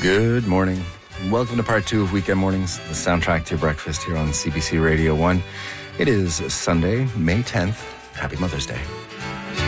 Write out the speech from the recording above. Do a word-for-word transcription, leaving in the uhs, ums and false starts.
Good morning. Welcome to part two of Weekend Mornings, the soundtrack to your breakfast here on C B C Radio one. It is Sunday, May tenth. Happy Mother's Day.